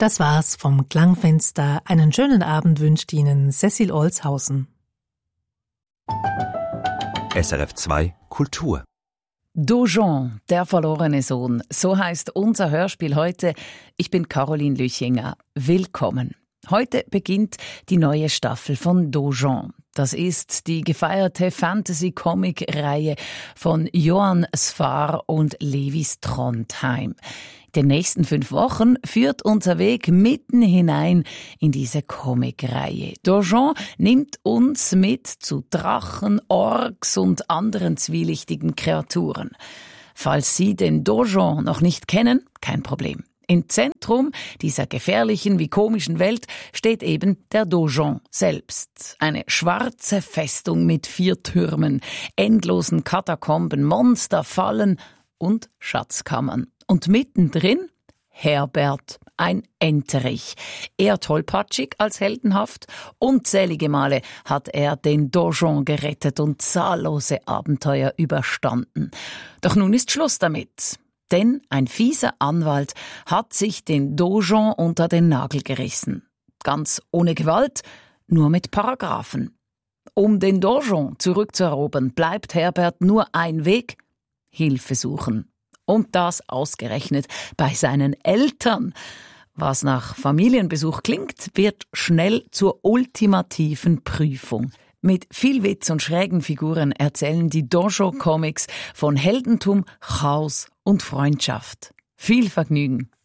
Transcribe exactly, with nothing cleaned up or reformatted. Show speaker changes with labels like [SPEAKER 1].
[SPEAKER 1] Das war's vom Klangfenster. Einen schönen Abend wünscht Ihnen Cecil Olshausen.
[SPEAKER 2] S R F zwei Kultur.
[SPEAKER 3] Dojon, der verlorene Sohn, so heißt unser Hörspiel heute. Ich bin Caroline Lüchinger. Willkommen. Heute beginnt die neue Staffel von Dojon. Das ist die gefeierte Fantasy-Comic-Reihe von Johann Sfar und Levis Trondheim. In den nächsten fünf Wochen führt unser Weg mitten hinein in diese Comic-Reihe. Dojon nimmt uns mit zu Drachen, Orks und anderen zwielichtigen Kreaturen. Falls Sie den Dojon noch nicht kennen, kein Problem. Im Zentrum dieser gefährlichen wie komischen Welt steht eben der Dojon selbst. Eine schwarze Festung mit vier Türmen, endlosen Katakomben, Monsterfallen und Schatzkammern. Und mittendrin Herbert, ein Enterich. Eher tollpatschig als heldenhaft. Unzählige Male hat er den Dojon gerettet und zahllose Abenteuer überstanden. Doch nun ist Schluss damit. Denn ein fieser Anwalt hat sich den Dojon unter den Nagel gerissen. Ganz ohne Gewalt, nur mit Paragraphen. Um den Dojon zurückzuerobern, bleibt Herbert nur ein Weg: Hilfe suchen. Und das ausgerechnet bei seinen Eltern. Was nach Familienbesuch klingt, wird schnell zur ultimativen Prüfung. Mit viel Witz und schrägen Figuren erzählen die Dojon-Comics von Heldentum, Chaos und Freundschaft. Viel Vergnügen!